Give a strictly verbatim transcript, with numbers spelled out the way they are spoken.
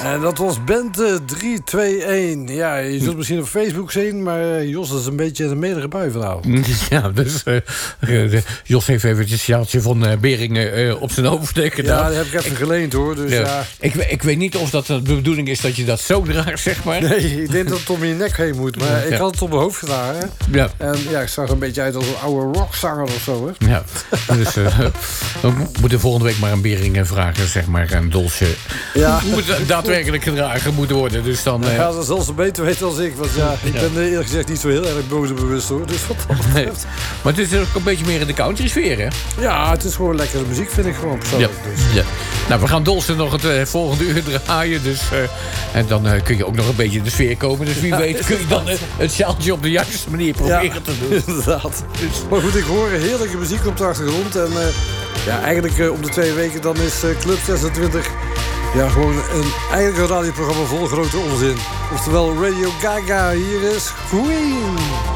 En dat was Bente drie twee een. Ja, je zult het misschien op Facebook zien, maar Jos is een beetje een medere bui vanavond. Ja, dus uh, Jos heeft even het sjaaltje van uh, Beringen uh, op zijn hoofd gedaan. Ja, die heb ik even ik, geleend, hoor. Dus, ja. Ja. Ik, ik weet niet of dat de bedoeling is dat je dat zo draagt, zeg maar. Nee, ik denk dat het om je nek heen moet. Maar ja. Ik had het op mijn hoofd gedragen. Ja. En ja, ik zag er een beetje uit als een oude rockzanger of zo, hè. Ja, dus uh, we moeten volgende week maar aan Beringen vragen, zeg maar, een dolce. Ja. Moet daadwerkelijk gedragen moeten worden. Dus dan, uh... ja, dat zal ze beter weten als ik. Want ja, ik ben uh, eerlijk gezegd niet zo heel erg boos en bewust, hoor. Dus wat dat betreft. Nee. Maar het is ook een beetje meer in de country sfeer, hè? Ja, het is gewoon lekkere muziek, vind ik gewoon persoonlijk. Ja. Dus. Ja. Nou, we gaan Dolce nog het uh, volgende uur draaien. Dus, uh, en dan uh, kun je ook nog een beetje in de sfeer komen. Dus wie ja, weet kun je dan uh, het sjaaltje op de juiste manier proberen ja, te doen. Inderdaad. Dus. Maar goed, ik hoor heerlijke muziek op de achtergrond. En uh, ja, eigenlijk uh, om de twee weken dan is uh, Club zesentwintig... Ja, gewoon een, eigenlijk een radioprogramma vol grote onzin. Oftewel Radio Gaga, hier is Queen.